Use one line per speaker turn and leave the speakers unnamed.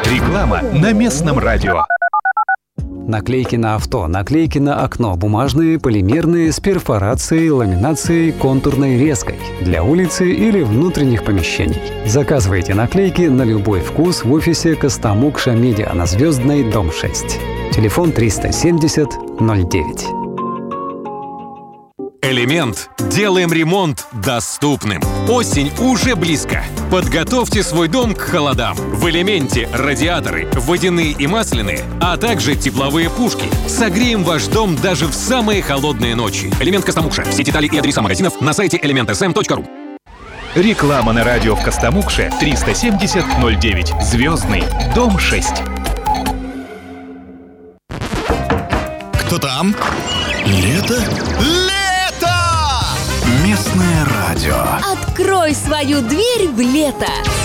Реклама на местном радио.
Наклейки на авто, наклейки на окно, бумажные, полимерные, с перфорацией, ламинацией, контурной резкой. Для улицы или внутренних помещений. Заказывайте наклейки на любой вкус в офисе Костомукша Медиа на Звездной, дом 6. Телефон 370-09.
Элемент. Делаем ремонт доступным. Осень уже близко. Подготовьте свой дом к холодам. В Элементе радиаторы, водяные и масляные, а также тепловые пушки. Согреем ваш дом даже в самые холодные ночи. Элемент Костомукша. Все детали и адреса магазинов на сайте elementsm.ru.
Реклама на радио в Костомукше 370-09. Звездный, дом 6.
Кто там? Лето? Лето! Местное радио.
Открой свою дверь в лето.